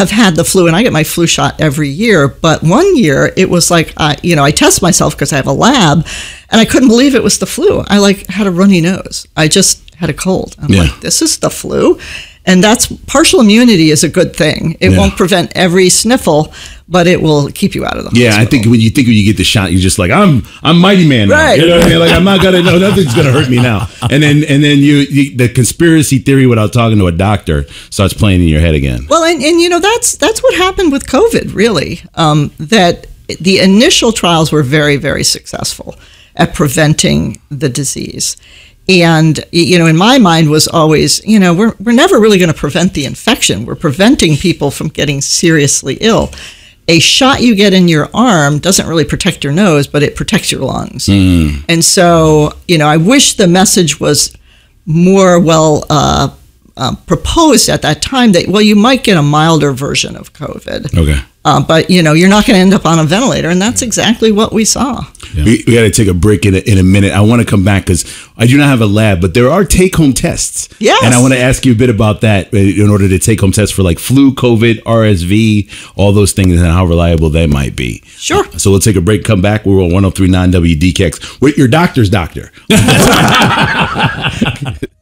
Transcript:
have had the flu, and I get my flu shot every year. But one year it was like, I test myself because I have a lab, and I couldn't believe it was the flu. I had a runny nose. I just had a cold. I'm like, this is the flu. And that's partial immunity is a good thing. It won't prevent every sniffle, but it will keep you out of the hospital. Yeah, I think when you get the shot, you're just like, I'm Mighty Man now. Right. You know what I mean? Like, I'm not gonna, no, nothing's gonna hurt me now. And then you the conspiracy theory without talking to a doctor starts playing in your head again. Well, and that's what happened with COVID, really. That the initial trials were very, very successful at preventing the disease. And, in my mind was always, we're never really going to prevent the infection. We're preventing people from getting seriously ill. A shot you get in your arm doesn't really protect your nose, but it protects your lungs. And so, I wish the message was more proposed at that time that, you might get a milder version of COVID. Okay. But, you're not going to end up on a ventilator. And that's exactly what we saw. Yeah. We got to take a break in a minute. I want to come back because I do not have a lab, but there are take-home tests. Yes. And I want to ask you a bit about that in order to take home tests for like flu, COVID, RSV, all those things and how reliable they might be. Sure. So we'll take a break, come back. We're on 103.9 WDKX with your doctor's doctor.